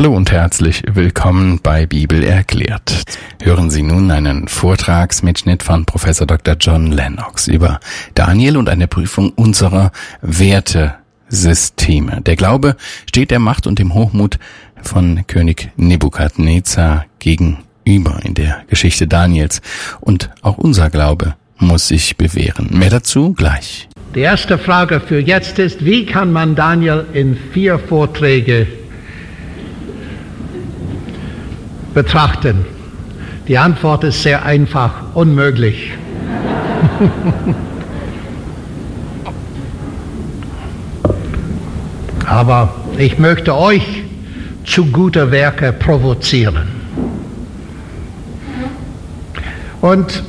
Hallo und herzlich willkommen bei Bibel erklärt. Hören Sie nun einen Vortragsmitschnitt von Professor Dr. John Lennox über Daniel und eine Prüfung unserer Wertesysteme. Der Glaube steht der Macht und dem Hochmut von König Nebukadnezar gegenüber in der Geschichte Daniels. Und auch unser Glaube muss sich bewähren. Mehr dazu gleich. Die erste Frage für jetzt ist, wie kann man Daniel in 4 Vorträge betrachten? Die Antwort ist sehr einfach, unmöglich. Aber ich möchte euch zu guter Werke provozieren. Und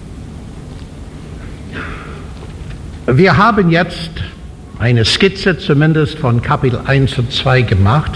wir haben jetzt eine Skizze zumindest von Kapitel 1 und 2 gemacht.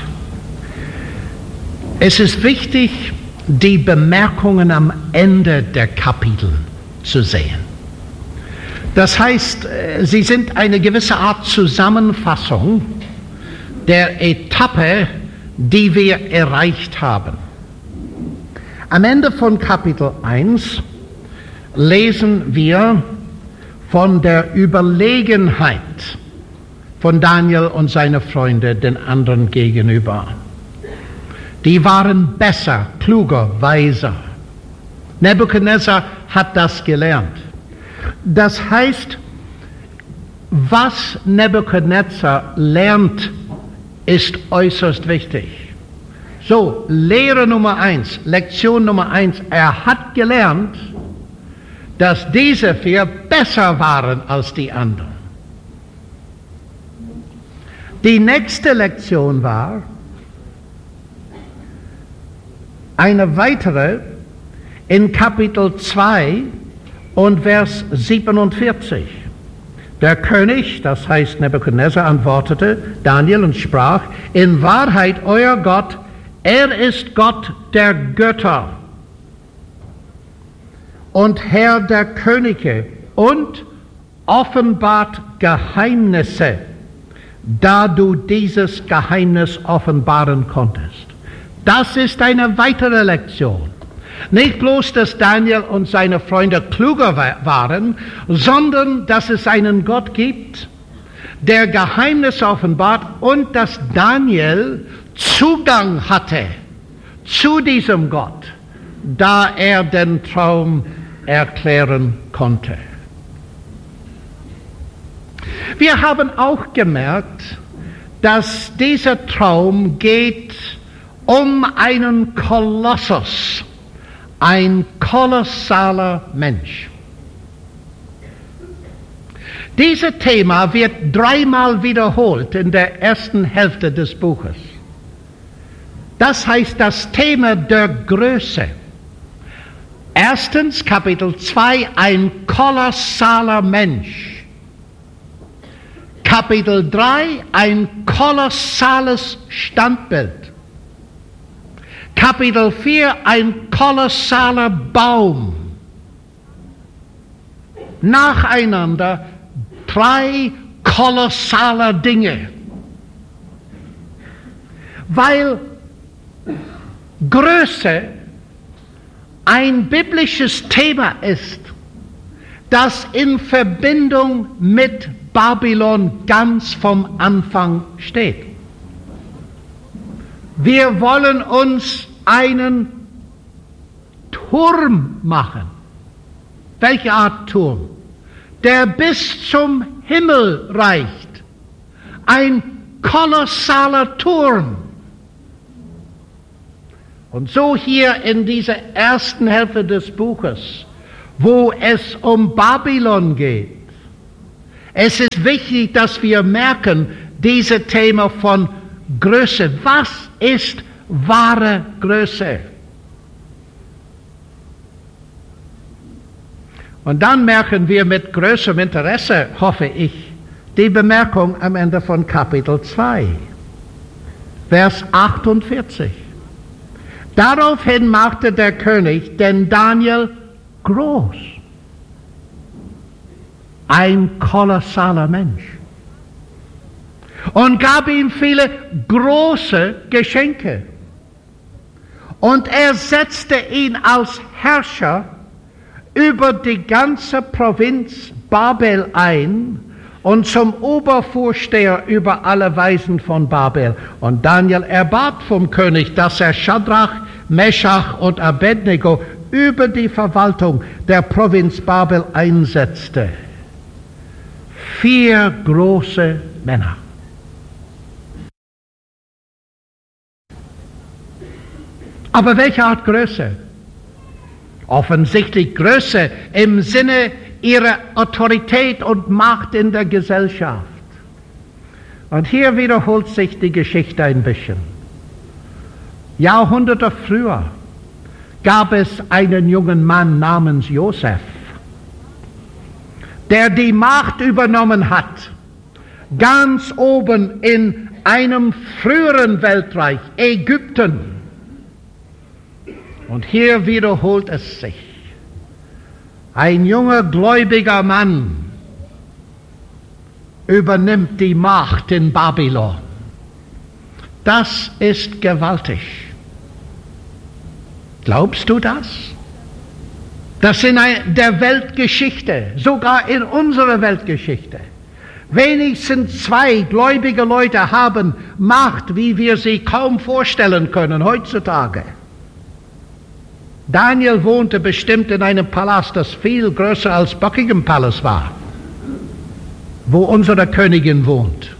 Es ist wichtig, die Bemerkungen am Ende der Kapitel zu sehen. Das heißt, sie sind eine gewisse Art Zusammenfassung der Etappe, die wir erreicht haben. Am Ende von Kapitel 1 lesen wir von der Überlegenheit von Daniel und seinen Freunden den anderen gegenüber. Die waren besser, kluger, weiser. Nebukadnezar hat das gelernt. Das heißt, was Nebukadnezar lernt, ist äußerst wichtig. So, Lehre Nummer 1, Lektion Nummer 1, er hat gelernt, dass diese 4 besser waren als die anderen. Die nächste Lektion war eine weitere in Kapitel 2 und Vers 47. Der König, das heißt Nebukadnezar, antwortete Daniel und sprach: In Wahrheit, euer Gott, er ist Gott der Götter und Herr der Könige und offenbart Geheimnisse, da du dieses Geheimnis offenbaren konntest. Das ist eine weitere Lektion. Nicht bloß, dass Daniel und seine Freunde klüger waren, sondern dass es einen Gott gibt, der Geheimnisse offenbart und dass Daniel Zugang hatte zu diesem Gott, da er den Traum erklären konnte. Wir haben auch gemerkt, dass dieser Traum geht um einen Kolossus, ein kolossaler Mensch. Dieses Thema wird 3-mal wiederholt in der ersten Hälfte des Buches. Das heißt das Thema der Größe. Erstens, Kapitel 2, ein kolossaler Mensch. Kapitel 3, ein kolossales Standbild. Kapitel 4, ein kolossaler Baum. Nacheinander 3 kolossale Dinge. Weil Größe ein biblisches Thema ist, das in Verbindung mit Babylon ganz vom Anfang steht. Wir wollen uns einen Turm machen. Welche Art Turm? Der bis zum Himmel reicht. Ein kolossaler Turm. Und so hier in dieser ersten Hälfte des Buches, wo es um Babylon geht. Es ist wichtig, dass wir merken, dieses Thema von Größe. Was ist wahre Größe? Und dann merken wir mit größerem Interesse, hoffe ich, die Bemerkung am Ende von Kapitel 2, Vers 48. Daraufhin machte der König den Daniel groß. Ein kolossaler Mensch. Und gab ihm viele große Geschenke. Und er setzte ihn als Herrscher über die ganze Provinz Babel ein und zum Obervorsteher über alle Weisen von Babel. Und Daniel erbat vom König, dass er Schadrach, Meschach und Abednego über die Verwaltung der Provinz Babel einsetzte. 4 große Männer. Aber welche Art Größe? Offensichtlich Größe im Sinne ihrer Autorität und Macht in der Gesellschaft. Und hier wiederholt sich die Geschichte ein bisschen. Jahrhunderte früher gab es einen jungen Mann namens Josef, der die Macht übernommen hat, ganz oben in einem früheren Weltreich, Ägypten. Und hier wiederholt es sich. Ein junger gläubiger Mann übernimmt die Macht in Babylon. Das ist gewaltig. Glaubst du das? Das in der Weltgeschichte, sogar in unserer Weltgeschichte. Wenigstens 2 gläubige Leute haben Macht, wie wir sie kaum vorstellen können heutzutage. Daniel wohnte bestimmt in einem Palast, das viel größer als Buckingham Palace war, wo unsere Königin wohnt.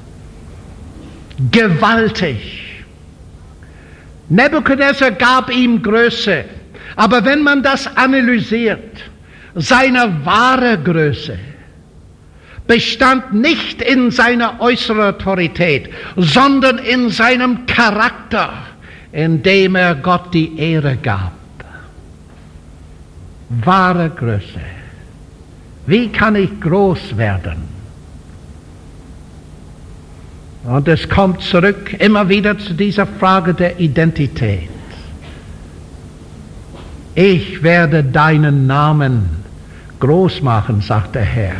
Gewaltig. Nebukadnezar gab ihm Größe, aber wenn man das analysiert, seine wahre Größe bestand nicht in seiner äußeren Autorität, sondern in seinem Charakter, in dem er Gott die Ehre gab. Wahre Größe. Wie kann ich groß werden? Und es kommt zurück immer wieder zu dieser Frage der Identität. Ich werde deinen Namen groß machen, sagt der Herr.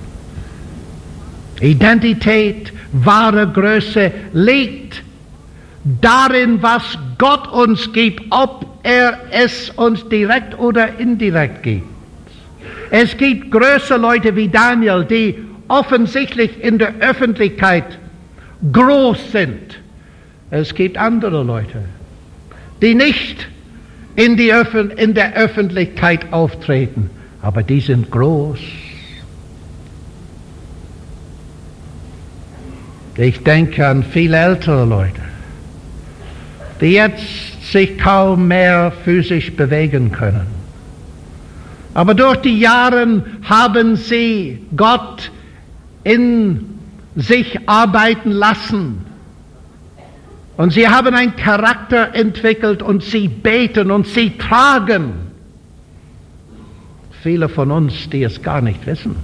Identität, wahre Größe liegt darin, was Gott uns gibt, ob er es uns direkt oder indirekt gibt. Es gibt größere Leute wie Daniel, die offensichtlich in der Öffentlichkeit groß sind. Es gibt andere Leute, die nicht in der Öffentlichkeit auftreten, aber die sind groß. Ich denke an viele ältere Leute, die jetzt sich kaum mehr physisch bewegen können. Aber durch die Jahre haben sie Gott in sich arbeiten lassen. Und sie haben einen Charakter entwickelt und sie beten und sie tragen. Viele von uns, die es gar nicht wissen.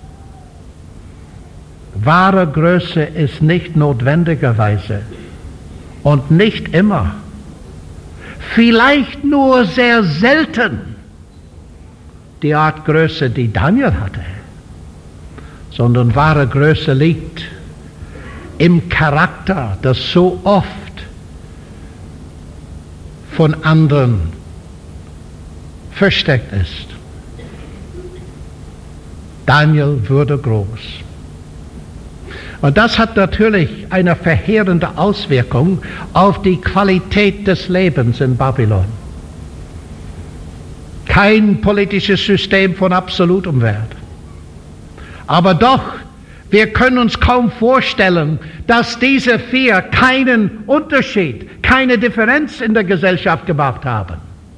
Wahre Größe ist nicht notwendigerweise und nicht immer, vielleicht nur sehr selten die Art Größe, die Daniel hatte, sondern wahre Größe liegt im Charakter, das so oft von anderen versteckt ist. Daniel wurde groß. Und das hat natürlich eine verheerende Auswirkung auf die Qualität des Lebens in Babylon. Kein politisches System von absolutem Wert. Aber doch, wir können uns kaum vorstellen, dass diese 4 keinen Unterschied, keine Differenz in der Gesellschaft gemacht haben.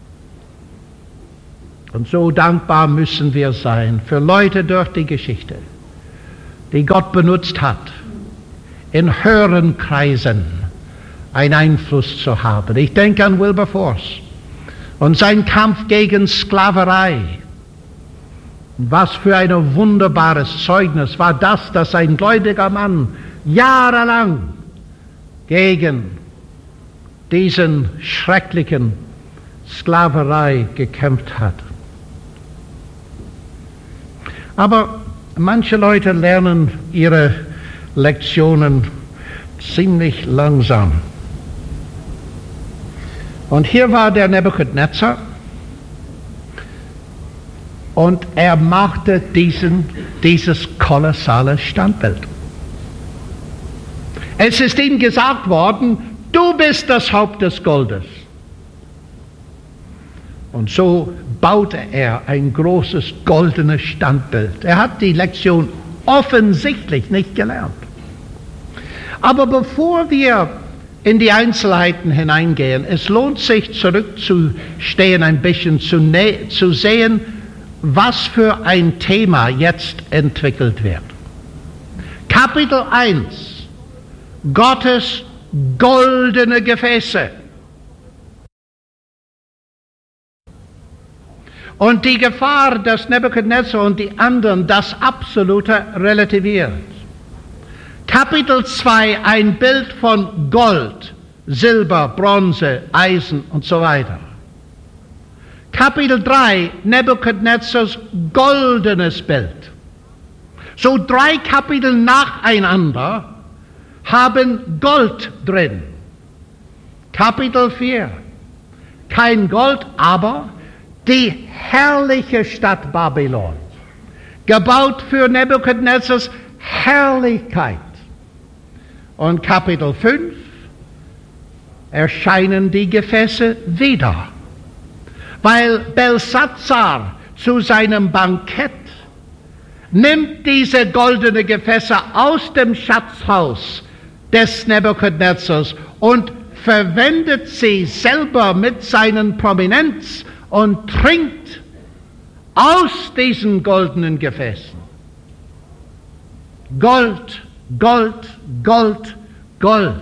Und so dankbar müssen wir sein für Leute durch die Geschichte, die Gott benutzt hat, in höheren Kreisen einen Einfluss zu haben. Ich denke an Wilberforce und seinen Kampf gegen Sklaverei. Was für ein wunderbares Zeugnis war das, dass ein gläubiger Mann jahrelang gegen diesen schrecklichen Sklaverei gekämpft hat. Aber manche Leute lernen ihre Lektionen ziemlich langsam. Und hier war der Nebukadnezar und er machte dieses kolossale Standbild. Es ist ihm gesagt worden, du bist das Haupt des Goldes. Und so baute er ein großes goldenes Standbild. Er hat die Lektion offensichtlich nicht gelernt. Aber bevor wir in die Einzelheiten hineingehen, es lohnt sich zurückzustehen ein bisschen, zu sehen, was für ein Thema jetzt entwickelt wird. Kapitel 1, Gottes goldene Gefäße. Und die Gefahr, dass Nebukadnezar und die anderen das Absolute relativiert. Kapitel 2, ein Bild von Gold, Silber, Bronze, Eisen und so weiter. Kapitel 3, Nebukadnezars goldenes Bild. So 3 Kapitel nacheinander haben Gold drin. Kapitel 4, kein Gold, aber die herrliche Stadt Babylon, gebaut für Nebukadnezars Herrlichkeit. Und Kapitel 5 erscheinen die Gefäße wieder, weil Belsatzar zu seinem Bankett nimmt diese goldenen Gefäße aus dem Schatzhaus des Nebukadnezars und verwendet sie selber mit seinen Prominenz und trinkt aus diesen goldenen Gefäßen. Gold, Gold, Gold, Gold.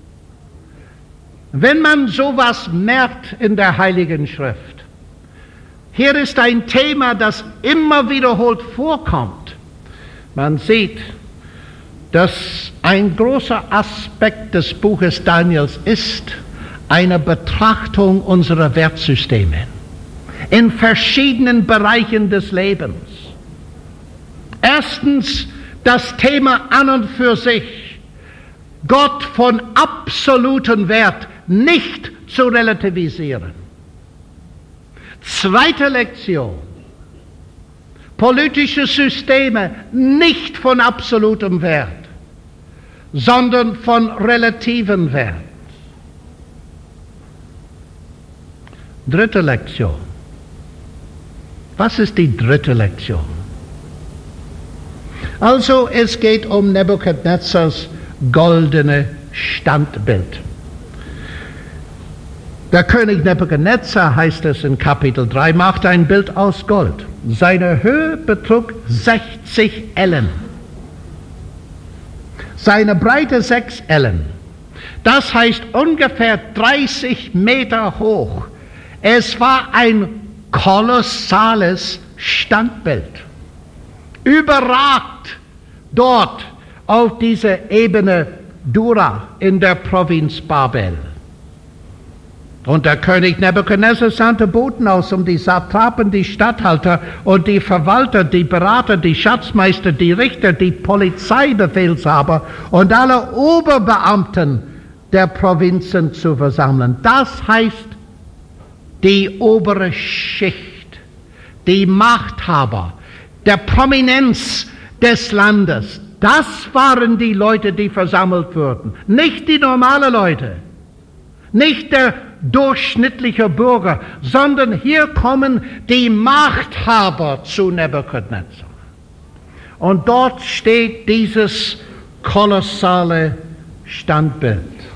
Wenn man sowas merkt in der Heiligen Schrift, hier ist ein Thema, das immer wiederholt vorkommt. Man sieht, dass ein großer Aspekt des Buches Daniels ist eine Betrachtung unserer Wertsysteme in verschiedenen Bereichen des Lebens. Erstens das Thema an und für sich, Gott von absolutem Wert nicht zu relativisieren. Zweite Lektion, politische Systeme nicht von absolutem Wert, sondern von relativem Wert. Dritte Lektion. Was ist die dritte Lektion? Also es geht um Nebukadnezars goldene Standbild. Der König Nebukadnezar, heißt es in Kapitel 3, machte ein Bild aus Gold. Seine Höhe betrug 60 Ellen. Seine Breite 6 Ellen. Das heißt ungefähr 30 Meter hoch. Es war ein kolossales Standbild. Überragt dort auf dieser Ebene Dura in der Provinz Babel. Und der König Nebukadnezar sandte Boten aus, um die Satrapen, die Statthalter und die Verwalter, die Berater, die Schatzmeister, die Richter, die Polizeibefehlshaber und alle Oberbeamten der Provinzen zu versammeln. Das heißt, die obere Schicht, die Machthaber, der Prominenz des Landes, das waren die Leute, die versammelt wurden. Nicht die normalen Leute, nicht der durchschnittliche Bürger, sondern hier kommen die Machthaber zu Nebukadnezar. Und dort steht dieses kolossale Standbild.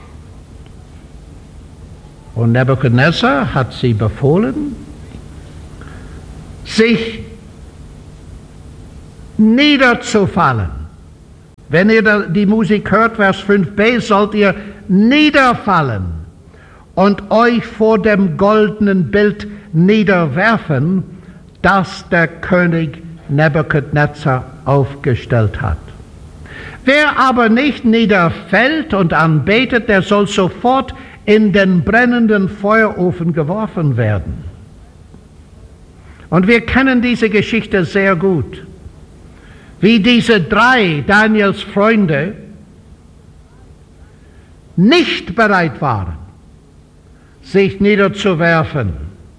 Und Nebukadnezar hat sie befohlen, sich niederzufallen. Wenn ihr die Musik hört, Vers 5b, sollt ihr niederfallen und euch vor dem goldenen Bild niederwerfen, das der König Nebukadnezar aufgestellt hat. Wer aber nicht niederfällt und anbetet, der soll sofort in den brennenden Feuerofen geworfen werden. Und wir kennen diese Geschichte sehr gut, wie diese 3 Daniels Freunde nicht bereit waren, sich niederzuwerfen.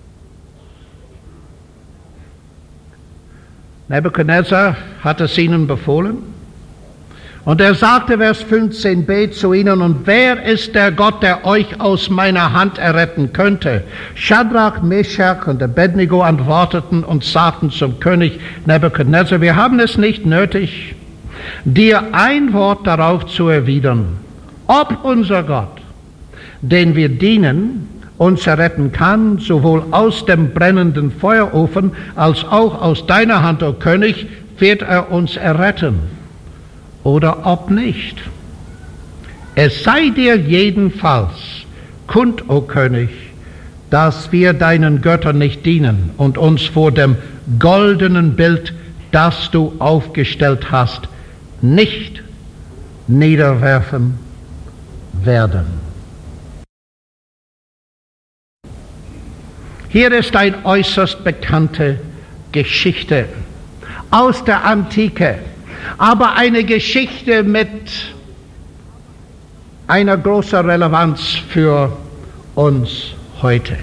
Nebukadnezar hat es ihnen befohlen. Und er sagte, Vers 15b zu ihnen, und wer ist der Gott, der euch aus meiner Hand erretten könnte? Schadrach, Meshach und Abednego antworteten und sagten zum König Nebukadnezar, wir haben es nicht nötig, dir ein Wort darauf zu erwidern, ob unser Gott, den wir dienen, uns erretten kann, sowohl aus dem brennenden Feuerofen als auch aus deiner Hand, o König, wird er uns erretten, oder ob nicht. Es sei dir jedenfalls kund, o König, dass wir deinen Göttern nicht dienen und uns vor dem goldenen Bild, das du aufgestellt hast, nicht niederwerfen werden. Hier ist eine äußerst bekannte Geschichte aus der Antike, aber eine Geschichte mit einer großen Relevanz für uns heute.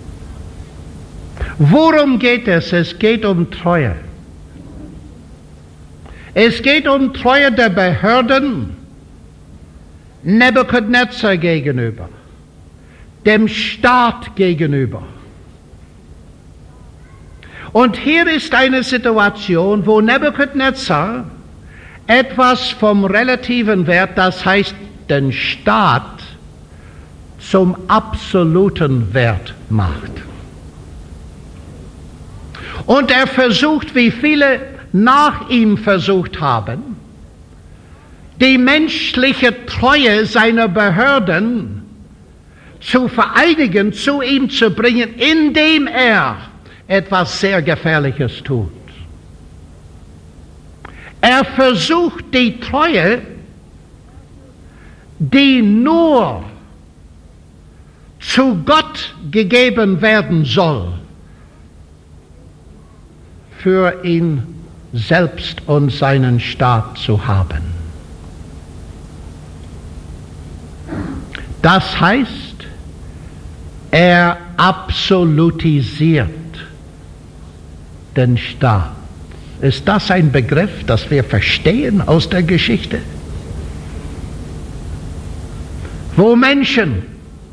Worum geht es? Es geht um Treue. Es geht um Treue der Behörden Nebukadnezar gegenüber, dem Staat gegenüber. Und hier ist eine Situation, wo Nebukadnezar etwas vom relativen Wert, das heißt den Staat, zum absoluten Wert macht. Und er versucht, wie viele nach ihm versucht haben, die menschliche Treue seiner Behörden zu vereinigen, zu ihm zu bringen, indem er etwas sehr Gefährliches tut. Er versucht die Treue, die nur zu Gott gegeben werden soll, für ihn selbst und seinen Staat zu haben. Das heißt, er absolutisiert den Staat. Ist das ein Begriff, das wir verstehen aus der Geschichte? Wo Menschen,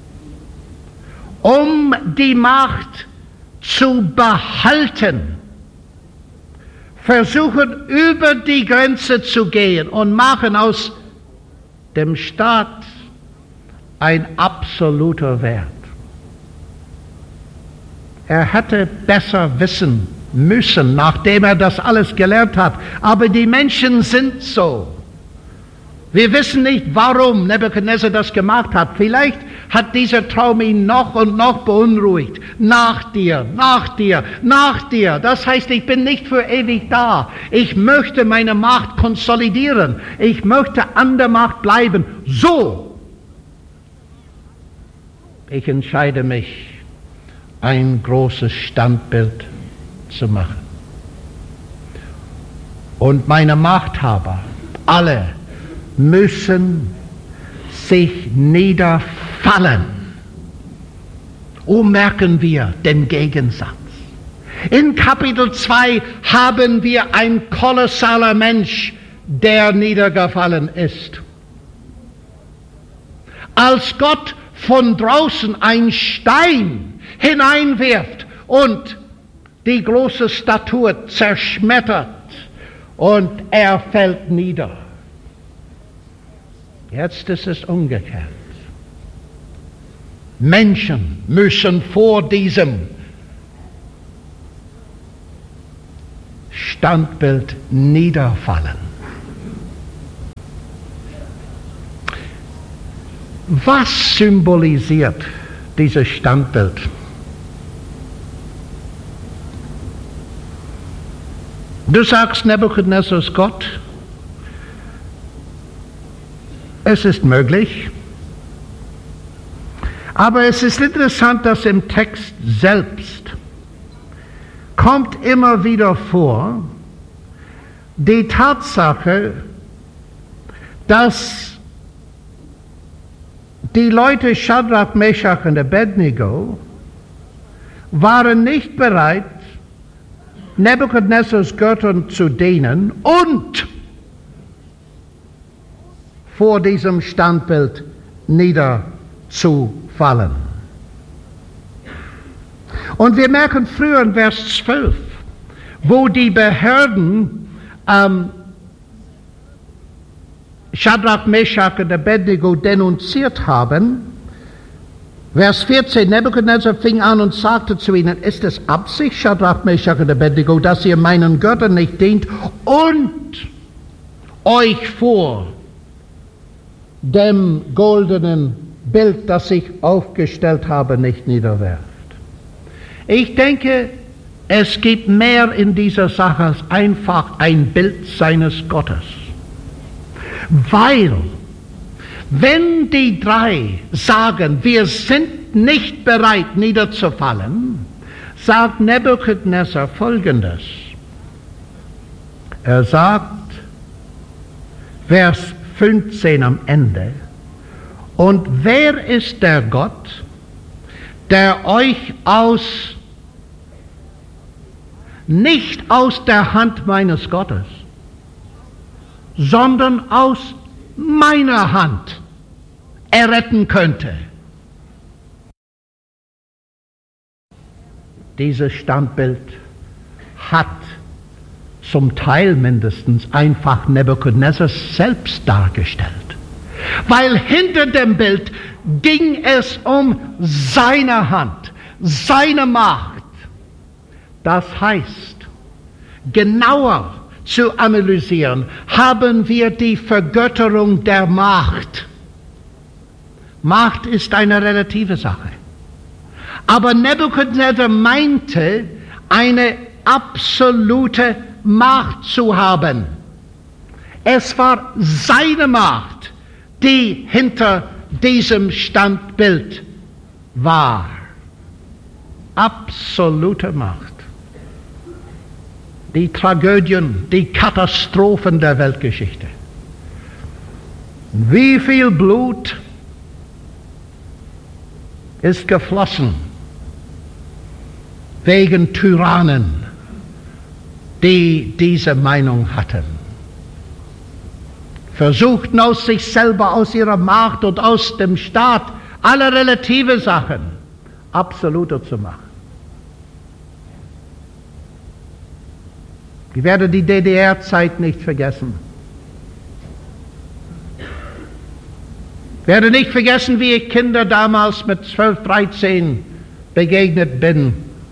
um die Macht zu behalten, versuchen über die Grenze zu gehen und machen aus dem Staat ein absoluter Wert. Er hätte besser wissen müssen, nachdem er das alles gelernt hat. Aber die Menschen sind so. Wir wissen nicht, warum Nebukadnezar das gemacht hat. Vielleicht hat dieser Traum ihn noch und noch beunruhigt. Nach dir, nach dir, nach dir. Das heißt, ich bin nicht für ewig da. Ich möchte meine Macht konsolidieren. Ich möchte an der Macht bleiben. So. Ich entscheide mich, ein großes Standbild zu machen. Und meine Machthaber, alle, müssen sich niederfallen. Oh, merken wir den Gegensatz. In Kapitel 2 haben wir ein kolossaler Mensch, der niedergefallen ist. Als Gott von draußen ein Stein hineinwirft und die große Statue zerschmettert und er fällt nieder. Jetzt ist es umgekehrt. Menschen müssen vor diesem Standbild niederfallen. Was symbolisiert dieses Standbild? Du sagst, Nebukadnezar ist Gott. Es ist möglich. Aber es ist interessant, dass im Text selbst kommt immer wieder vor die Tatsache, dass die Leute Schadrach, Meshach und Abednego waren nicht bereit, Nebukadnezars Göttern zu dienen und vor diesem Standbild niederzufallen. Und wir merken früher in Vers 12, wo die Behörden Schadrach, Meshach und Abednego denunziert haben. Vers 14, Nebukadnezar fing an und sagte zu ihnen, ist es Absicht, Schadrach, Meshach und Abednego, dass ihr meinen Göttern nicht dient und euch vor dem goldenen Bild, das ich aufgestellt habe, nicht niederwerft? Ich denke, es gibt mehr in dieser Sache als einfach ein Bild seines Gottes. Weil, wenn die drei sagen, wir sind nicht bereit niederzufallen, sagt Nebukadnezar Folgendes. Er sagt, Vers 15 am Ende, und wer ist der Gott, der euch nicht aus der Hand meines Gottes, sondern aus meiner Hand erretten könnte? Dieses Standbild hat zum Teil mindestens einfach Nebukadnezar selbst dargestellt. Weil hinter dem Bild ging es um seine Hand, seine Macht. Das heißt, genauer zu analysieren, haben wir die Vergötterung der Macht. Macht ist eine relative Sache. Aber Nebukadnezar meinte, eine absolute Macht zu haben. Es war seine Macht, die hinter diesem Standbild war. Absolute Macht. Die Tragödien, die Katastrophen der Weltgeschichte. Wie viel Blut ist geflossen wegen Tyrannen, die diese Meinung hatten. Versuchten aus sich selber, aus ihrer Macht und aus dem Staat alle relative Sachen absoluter zu machen. Ich werde die DDR-Zeit nicht vergessen. Ich werde nicht vergessen, wie ich Kinder damals mit 12, 13 begegnet bin.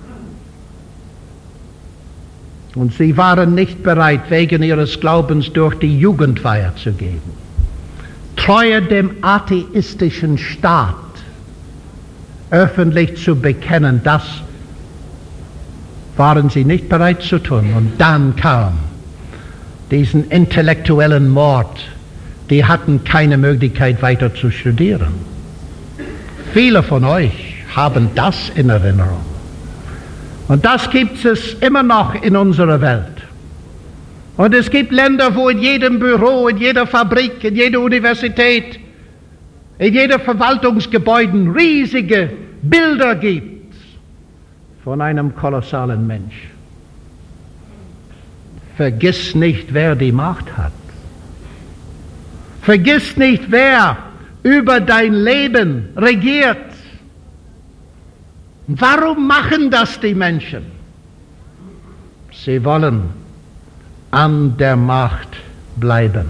Und sie waren nicht bereit, wegen ihres Glaubens durch die Jugendweihe zu gehen. Treue dem atheistischen Staat öffentlich zu bekennen, das waren sie nicht bereit zu tun. Und dann kam diesen intellektuellen Mord. Die hatten keine Möglichkeit weiter zu studieren. Viele von euch haben das in Erinnerung. Und das gibt es immer noch in unserer Welt. Und es gibt Länder, wo in jedem Büro, in jeder Fabrik, in jeder Universität, in jedem Verwaltungsgebäude riesige Bilder gibt von einem kolossalen Mensch. Vergiss nicht, wer die Macht hat. Vergiss nicht, wer über dein Leben regiert. Warum machen das die Menschen? Sie wollen an der Macht bleiben.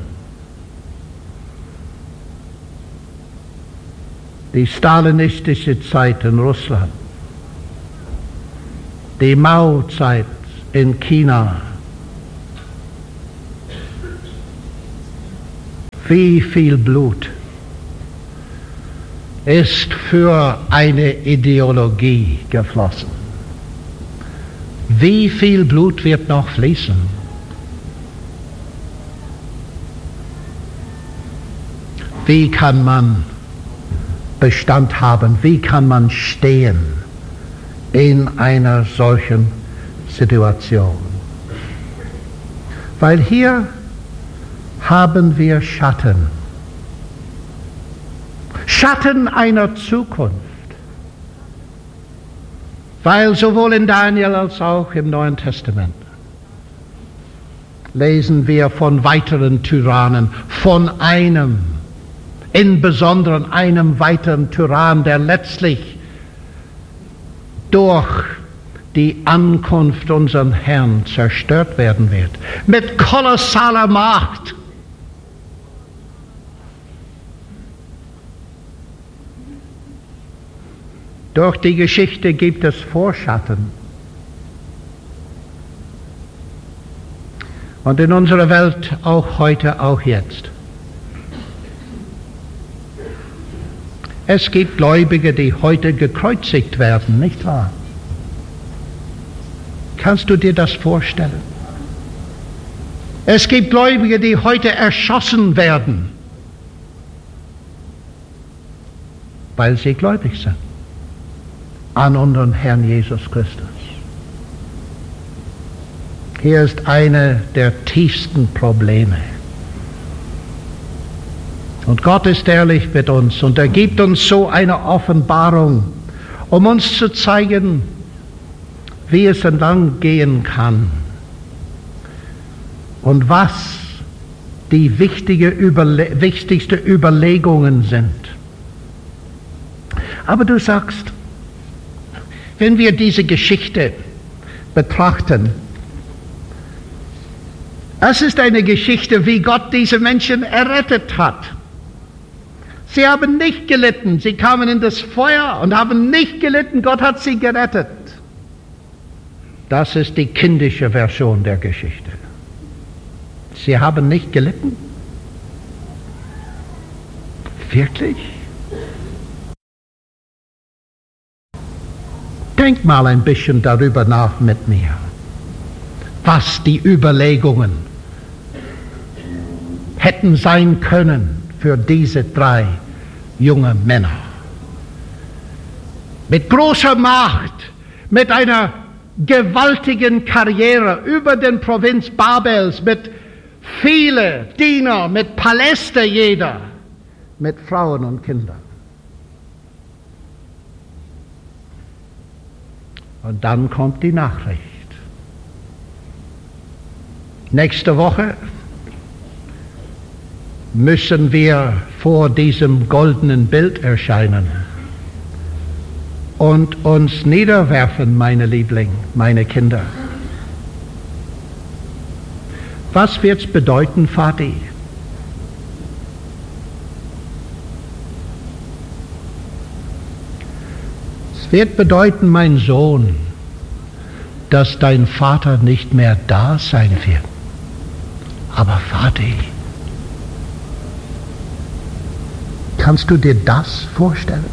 Die stalinistische Zeit in Russland, die Mao-Zeit in China, wie viel Blut ist für eine Ideologie geflossen? Wie viel Blut wird noch fließen? Wie kann man Bestand haben? Wie kann man stehen in einer solchen Situation? Weil hier haben wir Schatten Schatten einer Zukunft. Weil sowohl in Daniel als auch im Neuen Testament lesen wir von weiteren Tyrannen, von einem, insbesondere einem weiteren Tyrann, der letztlich durch die Ankunft unseres Herrn zerstört werden wird, mit kolossaler Macht. Durch die Geschichte gibt es Vorschatten. Und in unserer Welt auch heute, auch jetzt. Es gibt Gläubige, die heute gekreuzigt werden, nicht wahr? Kannst du dir das vorstellen? Es gibt Gläubige, die heute erschossen werden, weil sie gläubig sind an unseren Herrn Jesus Christus. Hier ist eine der tiefsten Probleme. Und Gott ist ehrlich mit uns und er gibt uns so eine Offenbarung, um uns zu zeigen, wie es entlang gehen kann und was die wichtigsten Überlegungen sind. Aber du sagst, wenn wir diese Geschichte betrachten, es ist eine Geschichte, wie Gott diese Menschen errettet hat. Sie haben nicht gelitten, sie kamen in das Feuer und haben nicht gelitten, Gott hat sie gerettet. Das ist die kindische Version der Geschichte. Sie haben nicht gelitten? Wirklich? Denk mal ein bisschen darüber nach mit mir, was die Überlegungen hätten sein können für diese 3 junge Männer. Mit großer Macht, mit einer gewaltigen Karriere über den Provinz Babels, mit viele Diener, mit Paläste jeder, mit Frauen und Kindern. Und dann kommt die Nachricht. Nächste Woche müssen wir vor diesem goldenen Bild erscheinen und uns niederwerfen, meine Liebling, meine Kinder. Was wird's bedeuten, Vati? Es wird bedeuten, mein Sohn, dass dein Vater nicht mehr da sein wird. Aber Vati, kannst du dir das vorstellen?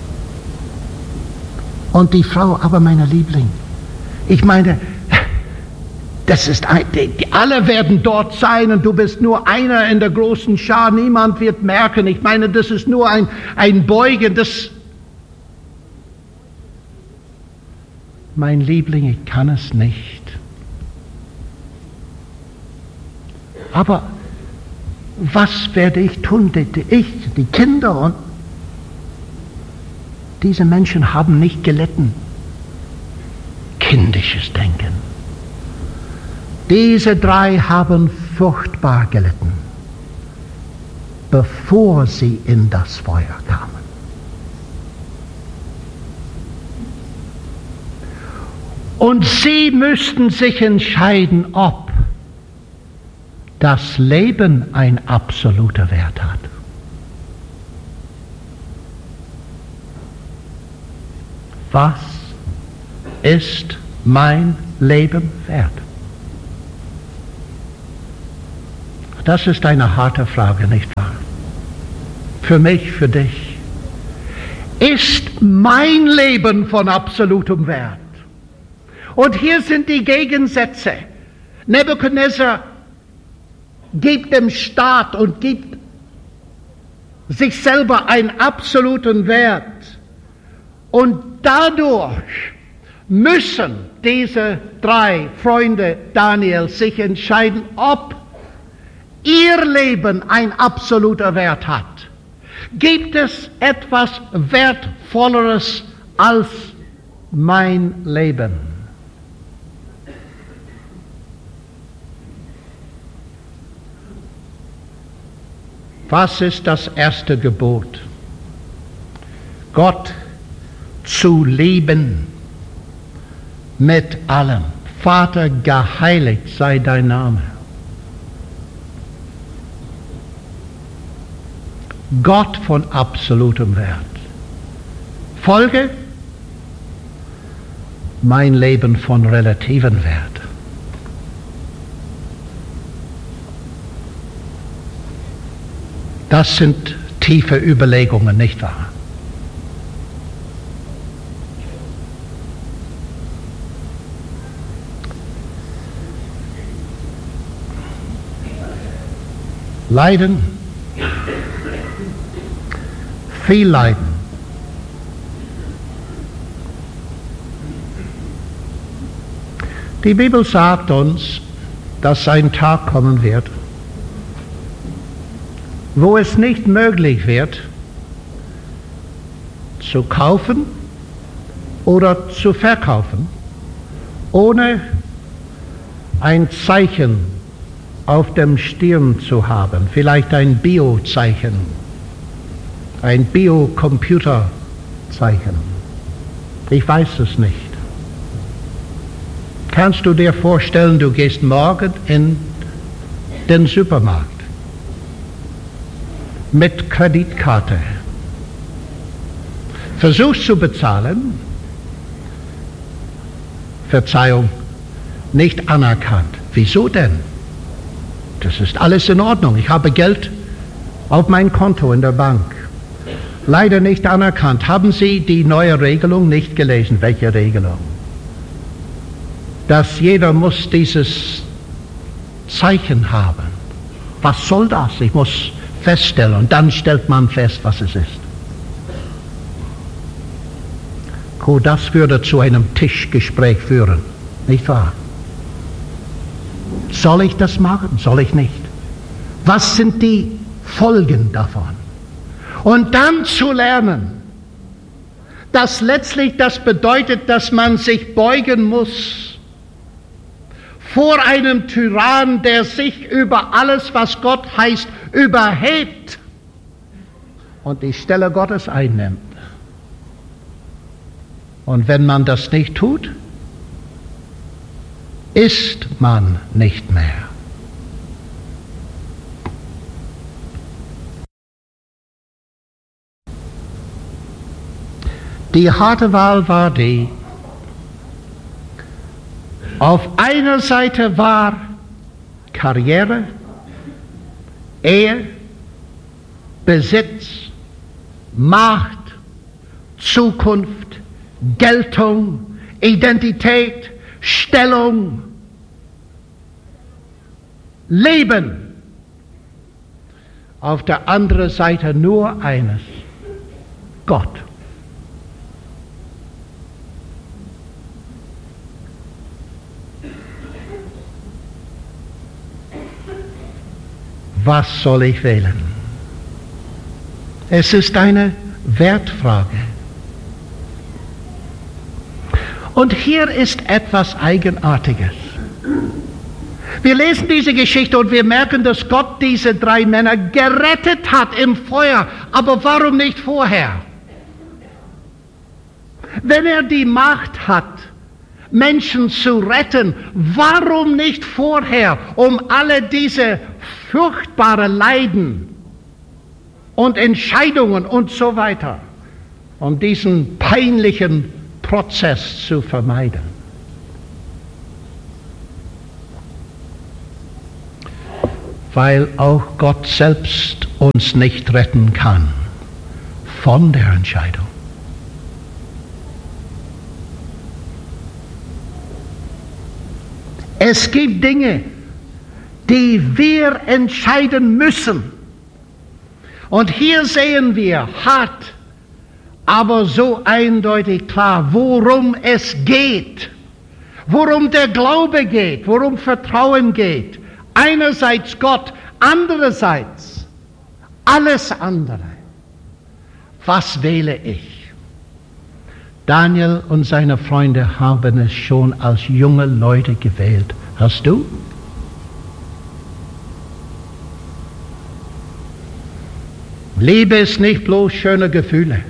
Und die Frau, aber meine Liebling, ich meine, das ist alle werden dort sein und du bist nur einer in der großen Schar, niemand wird merken. Ich meine, das ist nur ein Beugen, das... Mein Liebling, ich kann es nicht. Aber was werde ich tun? Die Kinder und diese Menschen haben nicht gelitten. Kindisches Denken. Diese 3 haben furchtbar gelitten, bevor sie in das Feuer kamen. Und sie müssten sich entscheiden, ob das Leben ein absoluter Wert hat. Was ist mein Leben wert? Das ist eine harte Frage, nicht wahr? Für mich, für dich. Ist mein Leben von absolutem Wert? Und hier sind die Gegensätze. Nebukadnezar gibt dem Staat und gibt sich selber einen absoluten Wert. Und dadurch müssen diese 3 Freunde Daniels sich entscheiden, ob ihr Leben ein absoluter Wert hat. Gibt es etwas Wertvolleres als mein Leben? Was ist das erste Gebot? Gott zu lieben mit allem. Vater, geheiligt sei dein Name. Gott von absolutem Wert. Folge, mein Leben von relativem Wert. Das sind tiefe Überlegungen, nicht wahr? Leiden, viel Leiden. Die Bibel sagt uns, dass ein Tag kommen wird, wo es nicht möglich wird, zu kaufen oder zu verkaufen, ohne ein Zeichen auf dem Stirn zu haben, vielleicht ein Biozeichen, ein Biocomputerzeichen. Ich weiß es nicht. Kannst du dir vorstellen, du gehst morgen in den Supermarkt mit Kreditkarte, versuchst zu bezahlen, Verzeihung, nicht anerkannt. Wieso denn? Das ist alles in Ordnung. Ich habe Geld auf mein Konto in der Bank. Leider nicht anerkannt. Haben Sie die neue Regelung nicht gelesen? Welche Regelung? Dass jeder muss dieses Zeichen haben. Was soll das? Ich muss feststellen. Und dann stellt man fest, was es ist. Gut, das würde zu einem Tischgespräch führen. Nicht wahr? Soll ich das machen? Soll ich nicht? Was sind die Folgen davon? Und dann zu lernen, dass letztlich das bedeutet, dass man sich beugen muss vor einem Tyrann, der sich über alles, was Gott heißt, überhebt und die Stelle Gottes einnimmt. Und wenn man das nicht tut, ist man nicht mehr. Die harte Wahl war die, auf einer Seite war Karriere, Ehe, Besitz, Macht, Zukunft, Geltung, Identität, Stellung, Leben. Auf der anderen Seite nur eines: Gott. Was soll ich wählen? Es ist eine Wertfrage. Und hier ist etwas Eigenartiges. Wir lesen diese Geschichte und wir merken, dass Gott diese 3 Männer gerettet hat im Feuer. Aber warum nicht vorher? Wenn er die Macht hat, Menschen zu retten, warum nicht vorher, um alle diese furchtbaren Leiden und Entscheidungen und so weiter, um diesen peinlichen Prozess zu vermeiden? Weil auch Gott selbst uns nicht retten kann von der Entscheidung. Es gibt Dinge, die wir entscheiden müssen. Und hier sehen wir hart, aber so eindeutig klar, worum es geht, worum der Glaube geht, worum Vertrauen geht. Einerseits Gott, andererseits alles andere. was wähle ich? Daniel und seine Freunde haben es schon als junge Leute gewählt. Hast du? Liebe ist nicht bloß schöne Gefühle,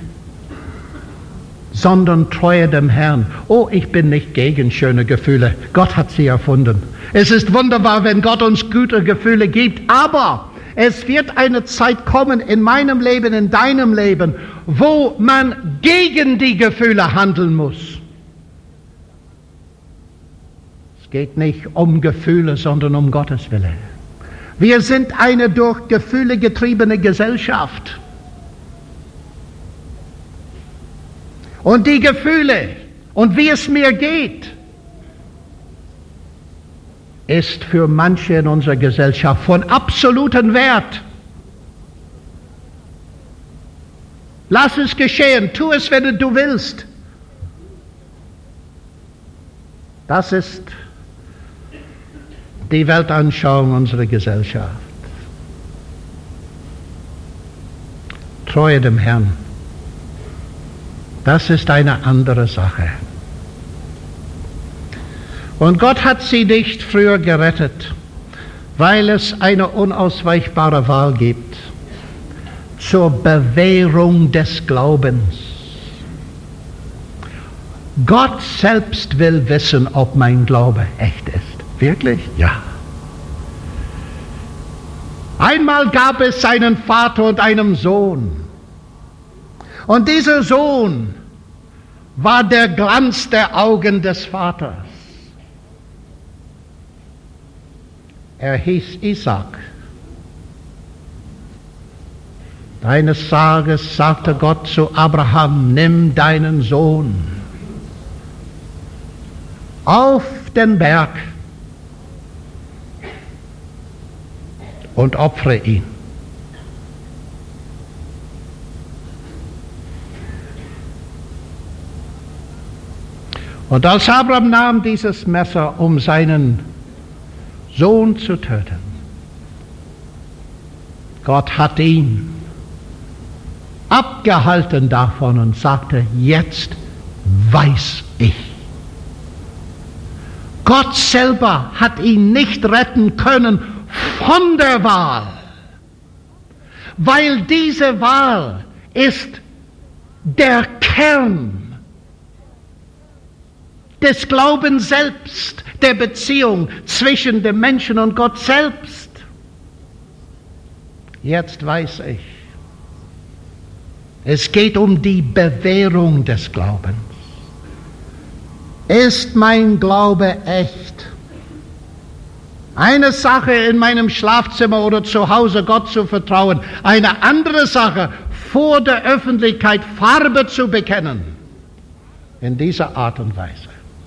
sondern Treue dem Herrn. Oh, ich bin nicht gegen schöne Gefühle. Gott hat sie erfunden. Es ist wunderbar, wenn Gott uns gute Gefühle gibt, aber es wird eine Zeit kommen in meinem Leben, in deinem Leben, wo man gegen die Gefühle handeln muss. Es geht nicht um Gefühle, sondern um Gottes Wille. Wir sind eine durch Gefühle getriebene Gesellschaft. Und die Gefühle und wie es mir geht, ist für manche in unserer Gesellschaft von absolutem Wert. Lass es geschehen, tu es, wenn du willst. Das ist die Weltanschauung unserer Gesellschaft. Treue dem Herrn. Das ist eine andere Sache. Und Gott hat sie nicht früher gerettet, weil es eine unausweichbare Wahl gibt zur Bewährung des Glaubens. Gott selbst will wissen, ob mein Glaube echt ist. Wirklich? Ja. Einmal gab es einen Vater und einen Sohn. Und dieser Sohn war der Glanz der Augen des Vaters. Er hieß Isaac. Eines Tages sagte Gott zu Abraham, nimm deinen Sohn auf den Berg und opfere ihn. Und als Abraham nahm dieses Messer, um seinen Sohn zu töten, Gott hat ihn abgehalten davon und sagte, jetzt weiß ich. Gott selber hat ihn nicht retten können von der Wahl, weil diese Wahl ist der Kern des Glaubens selbst, der Beziehung zwischen dem Menschen und Gott selbst. Jetzt weiß ich, es geht um die Bewährung des Glaubens. Ist mein Glaube echt? Eine Sache in meinem Schlafzimmer oder zu Hause Gott zu vertrauen, eine andere Sache vor der Öffentlichkeit Farbe zu bekennen. In dieser Art und Weise.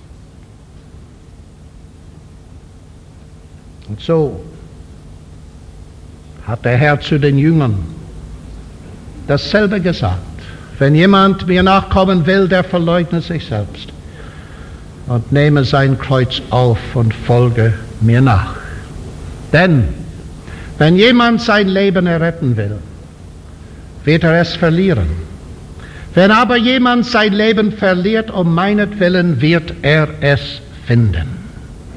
Und so hat der Herr zu den Jüngern dasselbe gesagt. Wenn jemand mir nachkommen will, der verleugne sich selbst und nehme sein Kreuz auf und folge mir nach. Denn wenn jemand sein Leben erretten will, wird er es verlieren. Wenn aber jemand sein Leben verliert um meinetwillen, wird er es finden.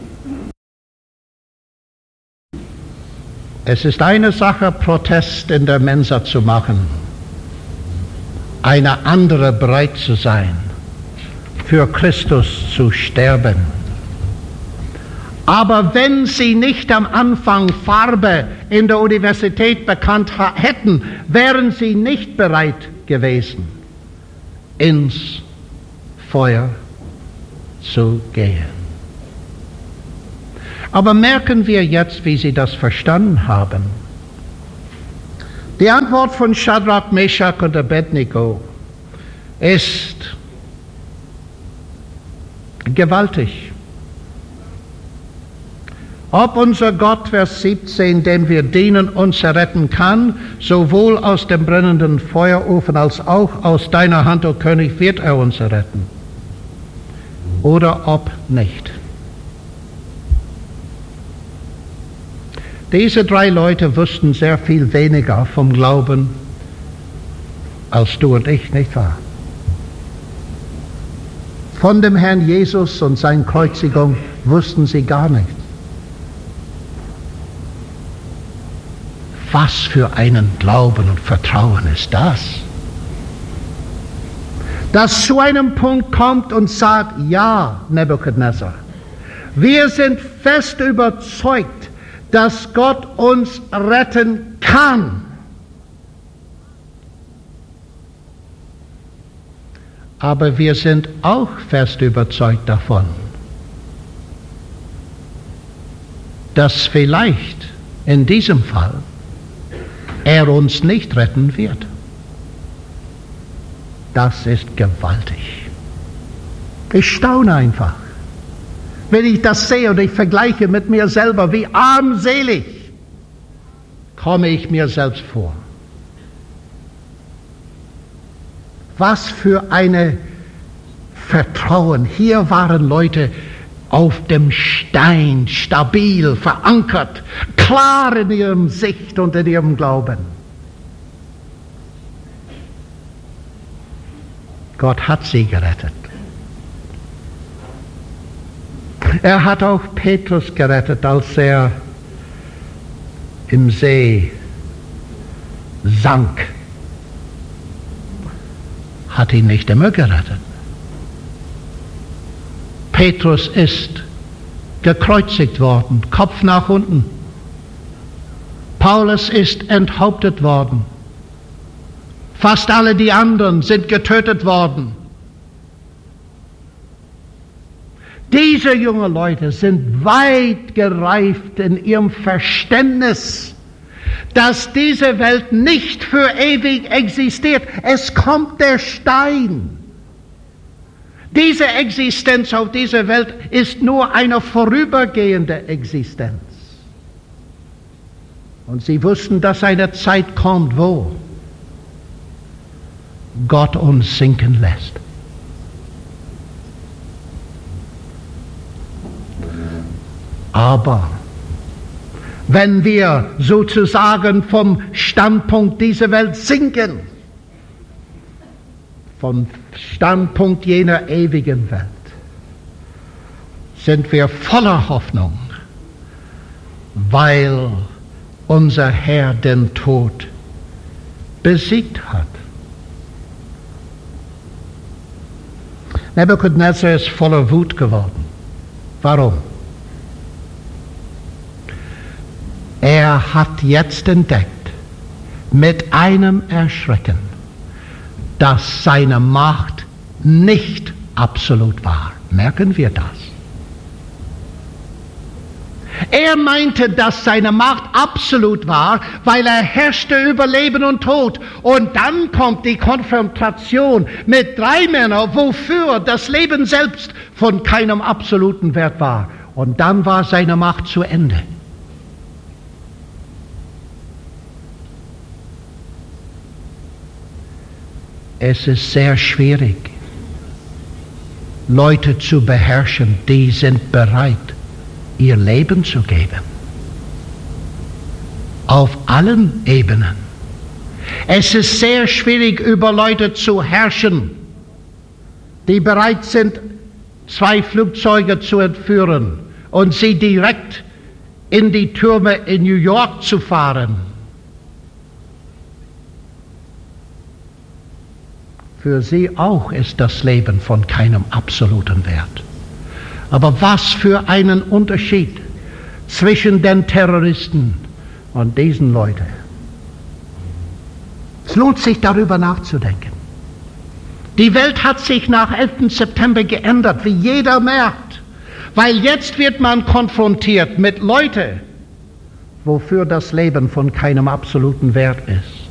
Es ist eine Sache, Protest in der Mensa zu machen, eine andere bereit zu sein, für Christus zu sterben. Aber wenn sie nicht am Anfang Farbe in der Universität bekannt hätten, wären sie nicht bereit gewesen, ins Feuer zu gehen. Aber merken wir jetzt, wie sie das verstanden haben. Die Antwort von Schadrach, Meshach und Abednego ist gewaltig. Ob unser Gott, Vers 17, dem wir dienen, uns erretten kann, sowohl aus dem brennenden Feuerofen als auch aus deiner Hand, o König, wird er uns erretten. Oder ob nicht. Diese drei Leute wussten sehr viel weniger vom Glauben als du und ich, nicht wahr? Von dem Herrn Jesus und seiner Kreuzigung wussten sie gar nichts. Was für einen Glauben und Vertrauen ist das? Das zu einem Punkt kommt und sagt, ja, Nebukadnezar, wir sind fest überzeugt, dass Gott uns retten kann. Aber wir sind auch fest überzeugt davon, dass vielleicht in diesem Fall er uns nicht retten wird. Das ist gewaltig. Ich staune einfach, wenn ich das sehe und ich vergleiche mit mir selber, wie armselig komme ich mir selbst vor. Was für ein Vertrauen. Hier waren Leute auf dem Stein, stabil, verankert, klar in ihrem Sicht und in ihrem Glauben. Gott hat sie gerettet. Er hat auch Petrus gerettet, als er im See sank. Hat ihn nicht immer gerettet. Petrus ist gekreuzigt worden, Kopf nach unten. Paulus ist enthauptet worden. Fast alle die anderen sind getötet worden. Diese jungen Leute sind weit gereift in ihrem Verständnis, dass diese Welt nicht für ewig existiert. Es kommt der Stein. Diese Existenz auf dieser Welt ist nur eine vorübergehende Existenz. Und sie wussten, dass eine Zeit kommt, wo Gott uns sinken lässt. Aber wenn wir sozusagen vom Standpunkt dieser Welt sinken, vom Standpunkt jener ewigen Welt, sind wir voller Hoffnung, weil unser Herr den Tod besiegt hat. Nebukadnezar ist voller Wut geworden. Warum? Er hat jetzt entdeckt, mit einem Erschrecken, dass seine Macht nicht absolut war. Merken wir das? Er meinte, dass seine Macht absolut war, weil er herrschte über Leben und Tod. Und dann kommt die Konfrontation mit 3 Männern, wofür das Leben selbst von keinem absoluten Wert war. Und dann war seine Macht zu Ende. Es ist sehr schwierig, Leute zu beherrschen, die sind bereit, ihr Leben zu geben. Auf allen Ebenen. Es ist sehr schwierig, über Leute zu herrschen, die bereit sind, 2 Flugzeuge zu entführen und sie direkt in die Türme in New York zu fahren. Für sie auch ist das Leben von keinem absoluten Wert. Aber was für einen Unterschied zwischen den Terroristen und diesen Leuten. Es lohnt sich, darüber nachzudenken. Die Welt hat sich nach 11. September geändert, wie jeder merkt. Weil jetzt wird man konfrontiert mit Leuten, wofür das Leben von keinem absoluten Wert ist.